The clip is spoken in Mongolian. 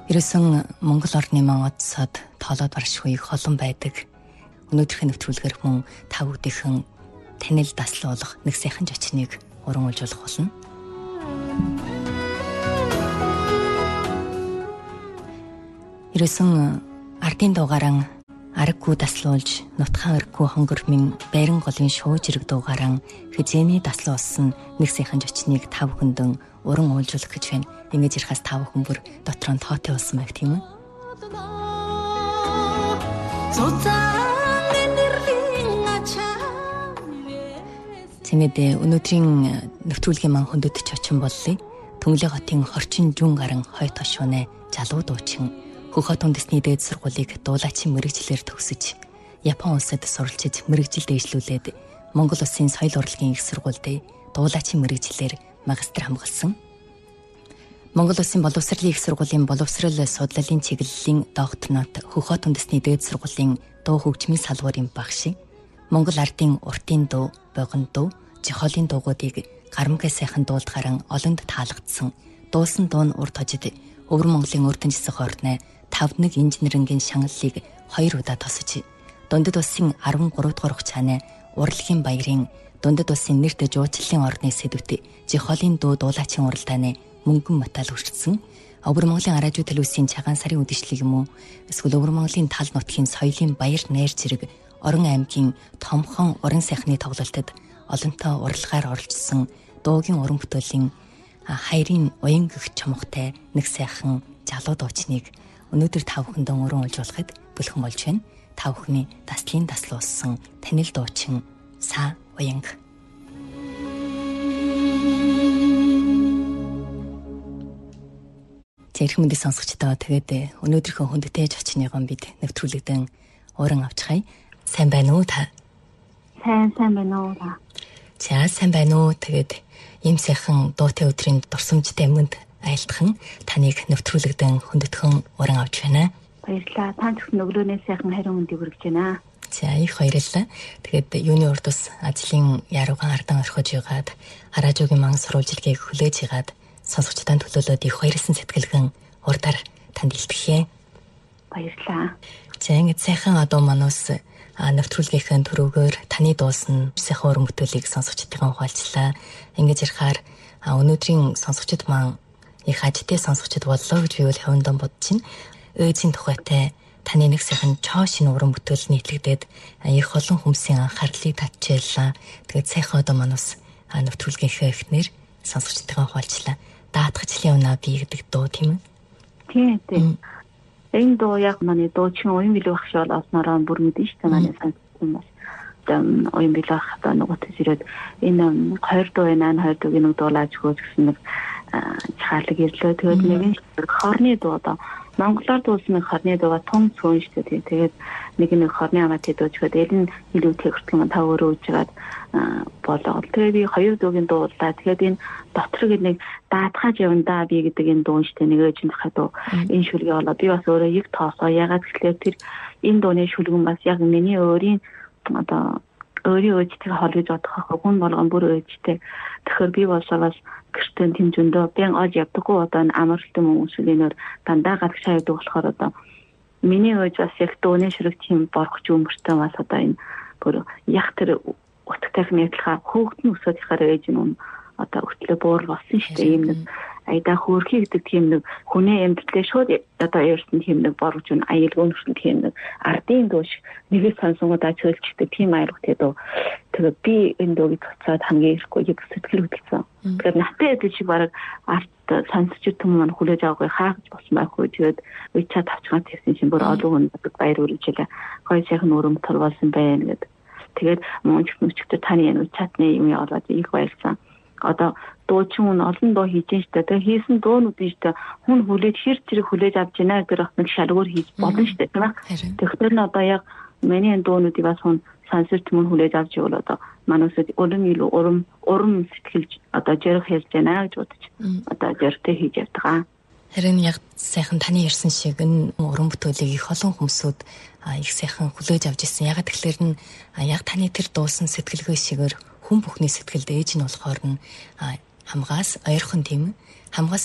Ерөөсөн Монгол орны маань одсод тоолоод баршгүй их олон байдаг. Өнөөдрийн нэвтрүүлгээр мөн та бүдийнхэн танил даслуулах нэг сайхан зочныг уран үйлжүүлэх болно. Ерөөсөн ардын дугаараа аргагүй даслуулж, нутгаан өрггүй хонгормын байран голын шууж ирэг дугаараа хизээний даслуулсан нэг сайхан зочныг та бүхэндэн уран үйлжүүлэх гэж байна. Ингэж ярихаас та бүхэн бүр дотор нь тоотой болсон байх тийм үү? Тэмээд өнөөдрийн нэвтрүүлгийн маань хөндөдч очин боллоо. Төнглөө хотын хорчин жүн гарan хой тошуунэ залуу дуучин Хөхөт үндэсний дээд сургуулийг дуулаачийн мэрэгчлэр төгсөж Япон улсад суралцж мэрэгжил дэвшлүүлээд Монгол улсын соёл урлагийн их сургуульд дуулаачийн мэрэгчлэр магистр хамгаалсан. Монгол улсын боловсролын их сургуулийн боловсрол судлалын чиглэлийн докторнот Хөхөт үндэсний дээд сургуулийн дуу хөгжмийн салбарын багш. Монгол ардын уртын дуу, богино дуу, жихолын дуугуудыг гарамгай сайхан дуулдахаар олонд таалагдсан. Дуулсан дуу нь урд хожид Өвөр Монголын өрдөн жисэх орны 5-1 инженерингийн шаналлыг 2 удаа тосож, Дундад улсын 13 дугаар хугацааны урлагийн баярын Дундад улсын нэрт жуучлалын орны сэдвт жихолын дуу дуулаачийн уралдааны мөнгөн медаль өргөцсөн. Өвөр Монголын араажуу төлөвсийн цагаан сарын үдэшлэг юм уу? Эсвэл Өвөр Монголын тал нутгийн соёлын баяр найр зэрэг Орон аймгийн Томхон уран сайхны тоглолтод олонтой уралгаар оролцсон дуугийн уран бүтээлийн хайрын уян гэх чомгтой нэг сайхан залуу дуучныг өнөөдөр та бүхэндээ уран үйлжүүлэхэд бэлхэн болж байна. Та бүхний даслын даслуулсан танил дуучин Са Уянг. Зэрэг мэндийг сонсогчдоо тэгээд өнөөдрийнхөө хүндтэй зочныгоо бид нэвтрүүлэгдэн уран авчихъя. Сайн байна уу та? Сайн байна уу та? За сайн байна уу? Тэгээд ийм сайхан дуутай өдрийн дурсамжтай юмд айлтхан таныг нэвтрүүлэгдэн хүндэтгэн уран авч байна. Баярлалаа. Та зөвхөн өглөөний сайхан хариу мэндийг хүргэж байна. За их баярлалаа. Тэгээд юуны урд ус ажлын яруугаан ардан орхиж ягаад араажуугийн маань сурвалжилгийг хүлээж ягаад сонсогчдын төлөөлөд их баярлсан сэтгэлгэн урдаар танд илтгэхье. Баярлалаа. За ингэж сайхан одоо манус нэвтрүүлгийнхээ төрөөгөөр таны дуулсан сайхан уран бүтээлийг сонсогчдын хуваалцлаа. Ингэж ярихаар өнөөдрийн сонсогчд маань их ажтай сонсогчд боллоо гэж би бол хавьдан бодож байна. Өөзийн тухайтай таны нэг сайхан чоо шинэ уран бүтээл нийтлэгдээд их олон хүмүүсийн анхаарлыг татчихлаа. Тэгээд сайхан одоо манус нэвтрүүлгийнхээ эхнэр сонсогчдын хуваалцлаа. Даатгачлын унаа би гэдэг дуу тийм үү? Тийм. Энэ дуу яг манай дуучин уян билүү багш олснороо бүр мэдэн шүү дээ манай сонсогчдын бас. Уян билүү багш одоо нөгөө төсрөөд энэ 20 дуу байна, 20 дууг нэг дуулаач хөөс гэсэн нэг чахаалаг ирлээ. Тэгээд нэг нь хорны дуу одоо монголоор дуулсан нэг хорны дууга том цөөн шүү дээ. Тэгээд нэг хорны амаатай дуучгаад энэ илүү тэгэртэл та өөрөө үжигаад болоо. Тэгээд би 2 дуугийн дууллаа. Тэгээд энэ дотор нэг даатгаж явандаа би гэдэг энэ дуу шүү дээ. Нэг ээжин дахиад дуу энэ шүлгээ болоо. Би бас өөрөө их тоосоо. Ягаад гэвэл тэр энэ дууны шүлгэн бас яг миний өөрийн одоо өөрийн өөжтэй холбож бодох хүн болгон бүр өөжтэй. Тэгэхээр би бас гэртэн тэмжөндөө бян ож явдаггүй одоо амарлтын хүмүүсээр дандаа гадагшаа явдаг болохоор одоо миний өөж бас яг дууны ширэг тийм боргоч өмөртэй бас одоо энэ бүр яг тэр утгатай мэдлэгээ хөөгдөн өсөд ихаар ээж нь одоо өтлөө буур болсон шүү дээ. Ийм нэг айда хөөрхий гэдэг тийм нэг хүнээ амьдралээ шууд одоо eerсэн тийм нэг боргож өн аюулгүй нөхцөл тийм нэг ардын дууш нэгэ сонсонгуудаа чөлчтэй тийм аюулгүй дөө. Тэгээд би энэ дуугийг цацаад хамгийн ирэхгүй яг сэтгэл хөдлөсөн. Тэгэхээр натаа эдэл шиг бараг арт сонсогч түмэн маань хүлээж авахгүй хааж болсон байхгүй. Тэгээд үчаа тавчгаан тавьсан чинь бүр олон хүн баяр үргэлжлээ. Гоё сайхан өрөм турвалсан байна гэдэг. Тэгээд мөн ч нүчтэй таны энэ үчаатны юм яваад их баярлсан. Одоо дуучин хүн олон дуу хийж штэ. Тэгээ хийсэн дуунуудын штэ хүн хүлээж хэр зэрэг хүлээж авч байна гэдэг нэг шалгуур хийж болно штэ тийм ээ. Тэгэхээр нь одоо яг миний дуунуудыг бас хүн сонсож мөн хүлээж авч явал одоо манайсад өрөн илүү урам сэтгэлж одоо жирэх хэлж байна гэж бодож одоо жиртэй хийж явдаг. Харин яг сайхан таны ярьсан шиг энэ уран бүтээлийг их олон хүмүүсүүд их сайхан хүлээж авч ирсэн. Ягаад тэгэхээр нь яг таны тэр дуусан сэтгэлгээ шигээр хүн бүхний сэтгэлд ээж нь болохоор нь хамгаас ойрхон тийм хамгаас